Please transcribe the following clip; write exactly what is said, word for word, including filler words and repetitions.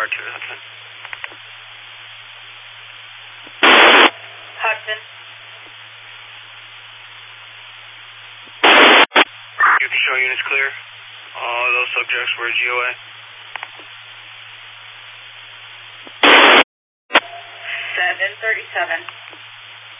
R two, Hudson. Hudson. You can show units clear. All those subjects were G O A. seven thirty-seven.